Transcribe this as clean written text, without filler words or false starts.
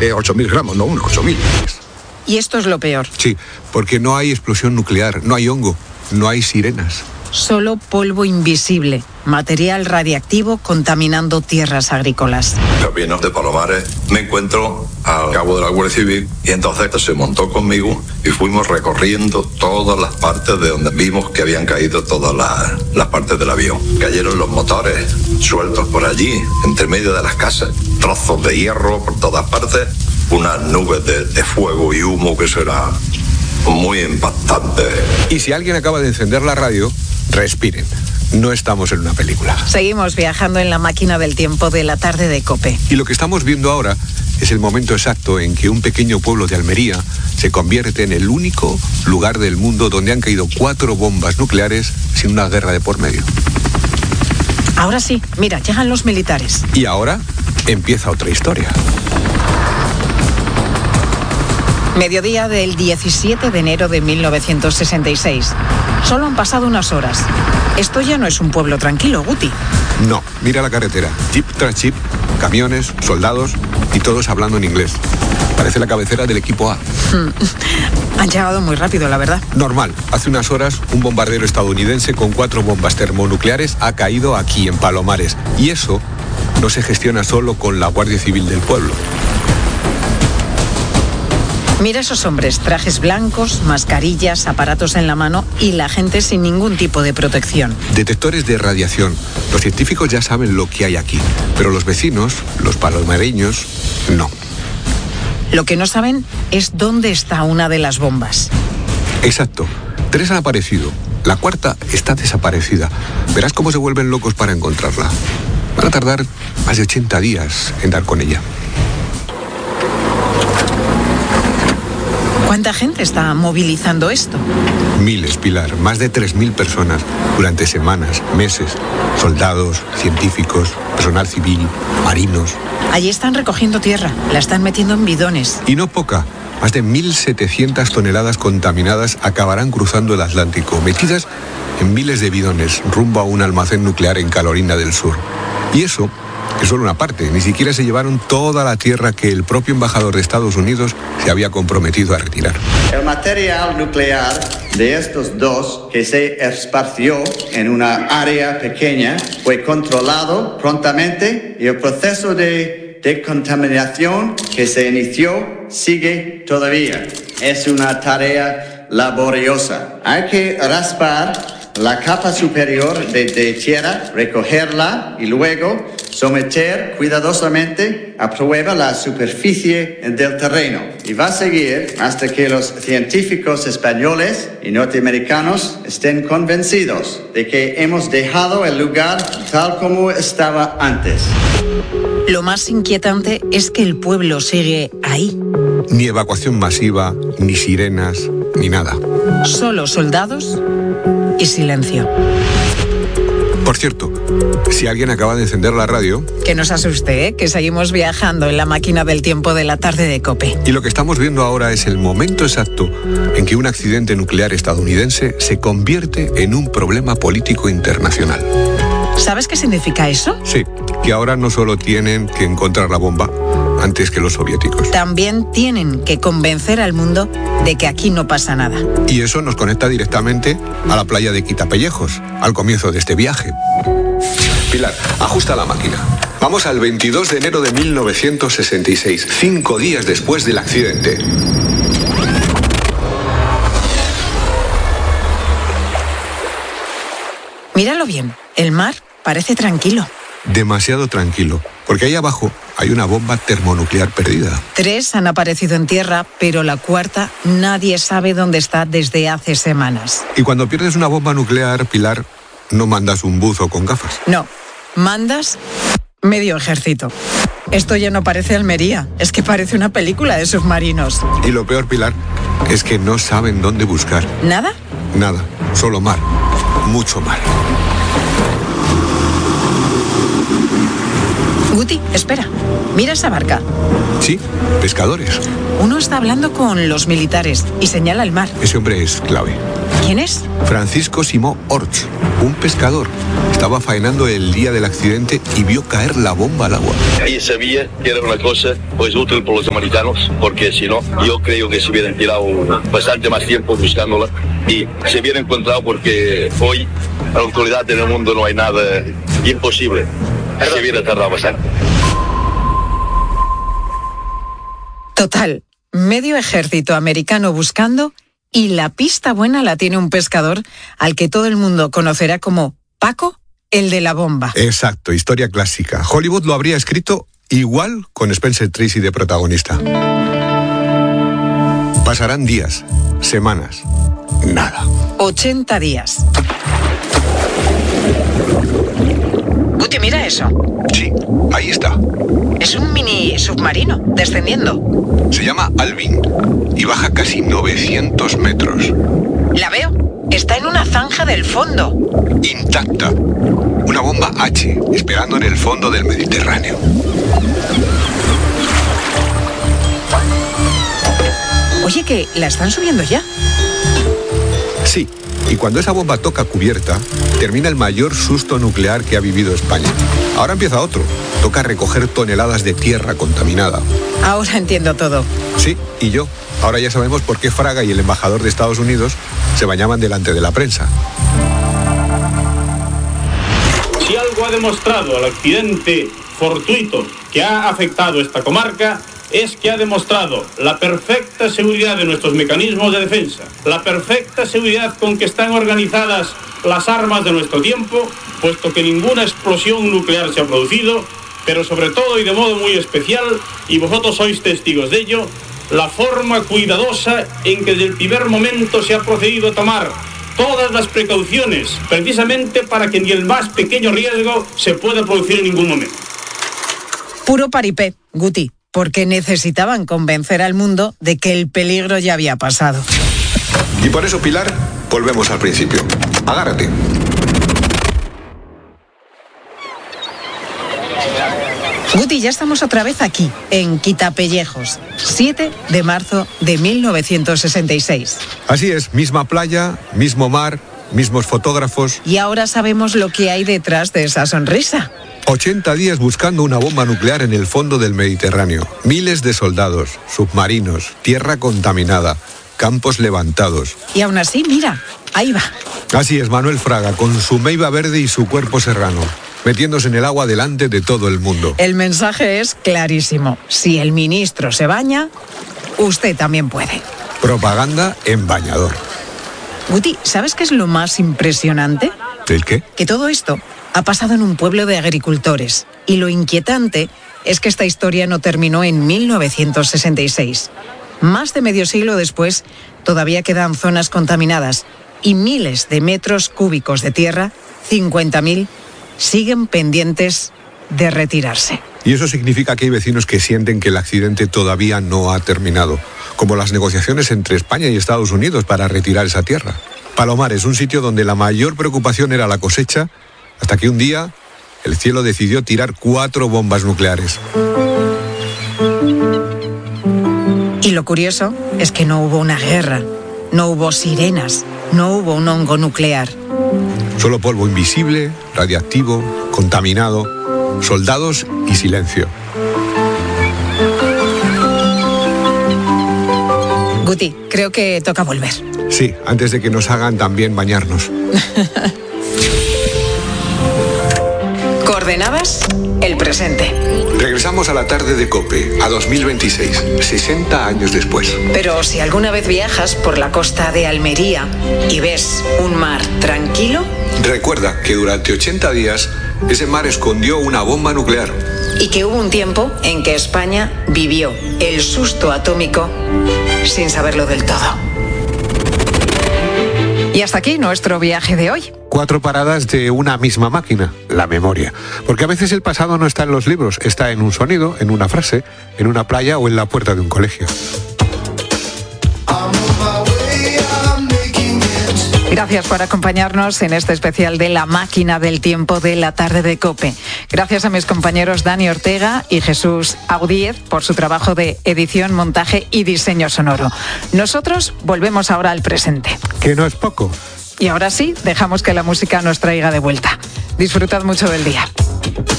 de 8.000 gramos, no uno, 8.000. Y esto es lo peor. Sí, porque no hay explosión nuclear, no hay hongo, no hay sirenas. Solo polvo invisible, material radiactivo contaminando tierras agrícolas. Camino de Palomares me encuentro al cabo de la Guardia Civil y entonces se montó conmigo y fuimos recorriendo todas las partes de donde vimos que habían caído todas las partes del avión. Cayeron los motores sueltos por allí, entre medio de las casas, trozos de hierro por todas partes, unas nubes de fuego y humo que eso era muy impactante. Y si alguien acaba de encender la radio, respiren. No estamos en una película. Seguimos viajando en la máquina del tiempo de la tarde de COPE. Y lo que estamos viendo ahora es el momento exacto en que un pequeño pueblo de Almería se convierte en el único lugar del mundo donde han caído 4 bombas nucleares sin una guerra de por medio. Ahora sí, mira, llegan los militares. Y ahora empieza otra historia. Mediodía del 17 de enero de 1966. Solo han pasado unas horas. Esto ya no es un pueblo tranquilo, Guti. No, mira la carretera. Jeep tras jeep, camiones, soldados y todos hablando en inglés. Parece la cabecera del equipo A. Han llegado muy rápido, la verdad. Normal. Hace unas horas, un bombardero estadounidense con 4 bombas termonucleares ha caído aquí en Palomares. Y eso no se gestiona solo con la Guardia Civil del pueblo. Mira esos hombres, trajes blancos, mascarillas, aparatos en la mano y la gente sin ningún tipo de protección. Detectores de radiación. Los científicos ya saben lo que hay aquí, pero los vecinos, los palomareños, no. Lo que no saben es dónde está una de las bombas. Exacto. 3 han aparecido. La 4ª está desaparecida. Verás cómo se vuelven locos para encontrarla. Van a tardar más de 80 días en dar con ella. ¿Cuánta gente está movilizando esto? Miles, Pilar, más de 3.000 personas durante semanas, meses. Soldados, científicos, personal civil, marinos. Allí están recogiendo tierra, la están metiendo en bidones. Y no poca, más de 1.700 toneladas contaminadas acabarán cruzando el Atlántico, metidas en miles de bidones, rumbo a un almacén nuclear en Carolina del Sur. Y eso es solo una parte, ni siquiera se llevaron toda la tierra que el propio embajador de Estados Unidos se había comprometido a retirar. El material nuclear de estos 2 que se esparció en una área pequeña fue controlado prontamente y el proceso de decontaminación que se inició sigue todavía. Es una tarea laboriosa. Hay que raspar la capa superior de tierra, recogerla y luego someter cuidadosamente a prueba la superficie del terreno. Y va a seguir hasta que los científicos españoles y norteamericanos estén convencidos de que hemos dejado el lugar tal como estaba antes. Lo más inquietante es que el pueblo sigue ahí. Ni evacuación masiva, ni sirenas, ni nada. Solo soldados y silencio. Por cierto, si alguien acaba de encender la radio... Que no se asuste, ¿eh? Que seguimos viajando en la máquina del tiempo de la tarde de COPE. Y lo que estamos viendo ahora es el momento exacto en que un accidente nuclear estadounidense se convierte en un problema político internacional. ¿Sabes qué significa eso? Sí, que ahora no solo tienen que encontrar la bomba antes que los soviéticos. También tienen que convencer al mundo de que aquí no pasa nada. Y eso nos conecta directamente a la playa de Quitapellejos, al comienzo de este viaje. Pilar, ajusta la máquina. Vamos al 22 de enero de 1966, 5 días después del accidente. Míralo bien, el mar parece tranquilo. Demasiado tranquilo, porque ahí abajo hay una bomba termonuclear perdida. 3 han aparecido en tierra, pero la 4ª nadie sabe dónde está desde hace semanas. Y cuando pierdes una bomba nuclear, Pilar, no mandas un buzo con gafas. No, mandas medio ejército. Esto ya no parece Almería, es que parece una película de submarinos. Y lo peor, Pilar, es que no saben dónde buscar. ¿Nada? Nada, solo mar, mucho mar. Guti, Guti, espera. Mira esa barca. Sí, pescadores. Uno está hablando con los militares y señala el mar. Ese hombre es clave. ¿Quién es? Francisco Simó Orts, un pescador. Estaba faenando el día del accidente y vio caer la bomba al agua. Y sabía que era una cosa pues útil para los americanos, porque si no, yo creo que se hubieran tirado bastante más tiempo buscándola y se hubiera encontrado, porque hoy en la actualidad en el mundo no hay nada imposible. Se hubiera tardado bastante. Total, medio ejército americano buscando y la pista buena la tiene un pescador al que todo el mundo conocerá como Paco, el de la bomba. Exacto, historia clásica. Hollywood lo habría escrito igual con Spencer Tracy de protagonista. Pasarán días, semanas, nada. 80 días. Guti, mira eso. Sí, ahí está. Es un mini submarino descendiendo. Se llama Alvin y baja casi 900 metros. La veo. Está en una zanja del fondo. Intacta. Una bomba H esperando en el fondo del Mediterráneo. Oye, que la están subiendo ya. Sí, y cuando esa bomba toca cubierta, termina el mayor susto nuclear que ha vivido España. Ahora empieza otro. Toca recoger toneladas de tierra contaminada. Ahora entiendo todo. Sí, y yo. Ahora ya sabemos por qué Fraga y el embajador de Estados Unidos se bañaban delante de la prensa. Si algo ha demostrado el accidente fortuito que ha afectado esta comarca, es que ha demostrado la perfecta seguridad de nuestros mecanismos de defensa, la perfecta seguridad con que están organizadas las armas de nuestro tiempo, puesto que ninguna explosión nuclear se ha producido, pero sobre todo y de modo muy especial, y vosotros sois testigos de ello, la forma cuidadosa en que desde el primer momento se ha procedido a tomar todas las precauciones, precisamente para que ni el más pequeño riesgo se pueda producir en ningún momento. Puro paripé, Guti, porque necesitaban convencer al mundo de que el peligro ya había pasado. Y por eso, Pilar, volvemos al principio. Agárrate. Guti, ya estamos otra vez aquí, en Quitapellejos, 7 de marzo de 1966. Así es, misma playa, mismo mar, mismos fotógrafos. Y ahora sabemos lo que hay detrás de esa sonrisa. 80 días buscando una bomba nuclear en el fondo del Mediterráneo. Miles de soldados, submarinos, tierra contaminada, campos levantados. Y aún así, mira, ahí va. Así es, Manuel Fraga, con su meiba verde y su cuerpo serrano, metiéndose en el agua delante de todo el mundo. El mensaje es clarísimo. Si el ministro se baña, usted también puede. Propaganda en bañador. Guti, ¿sabes qué es lo más impresionante? ¿El qué? Que todo esto ha pasado en un pueblo de agricultores. Y lo inquietante es que esta historia no terminó en 1966. Más de medio siglo después, todavía quedan zonas contaminadas y miles de metros cúbicos de tierra, 50.000, siguen pendientes de retirarse. Y eso significa que hay vecinos que sienten que el accidente todavía no ha terminado, como las negociaciones entre España y Estados Unidos para retirar esa tierra. Palomar es un sitio donde la mayor preocupación era la cosecha, hasta que un día el cielo decidió tirar 4 bombas nucleares. Y lo curioso es que no hubo una guerra, no hubo sirenas, no hubo un hongo nuclear. Solo polvo invisible, radiactivo, contaminado, soldados y silencio. Guti, creo que toca volver. Sí, antes de que nos hagan también bañarnos. Coordenadas, el presente. Regresamos a la tarde de COPE, a 2026, 60 años después. Pero si alguna vez viajas por la costa de Almería y ves un mar tranquilo... Recuerda que durante 80 días ese mar escondió una bomba nuclear. Y que hubo un tiempo en que España vivió el susto atómico sin saberlo del todo. Y hasta aquí nuestro viaje de hoy. 4 paradas de una misma máquina, la memoria. Porque a veces el pasado no está en los libros, está en un sonido, en una frase, en una playa o en la puerta de un colegio. Gracias por acompañarnos en este especial de La Máquina del Tiempo de la tarde de COPE. Gracias a mis compañeros Dani Ortega y Jesús Audíez por su trabajo de edición, montaje y diseño sonoro. Nosotros volvemos ahora al presente. Que no es poco. Y ahora sí, dejamos que la música nos traiga de vuelta. Disfrutad mucho del día.